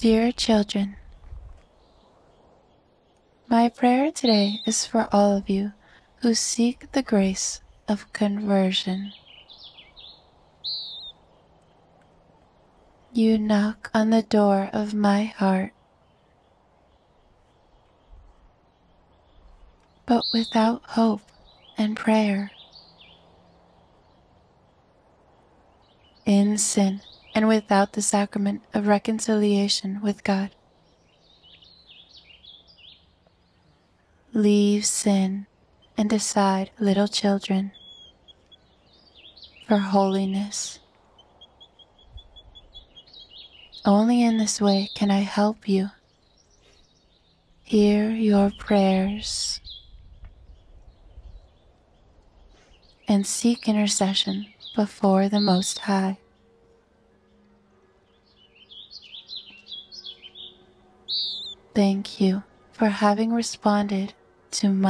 Dear children, my prayer today is for all of you who seek the grace of conversion. You knock on the door of my heart, but without hope and prayer, in sin and without the sacrament of reconciliation with God. Leave sin and decide, little children, for holiness. Only in this way can I help you. Hear your prayers and seek intercession before the Most High. Thank you for having responded to my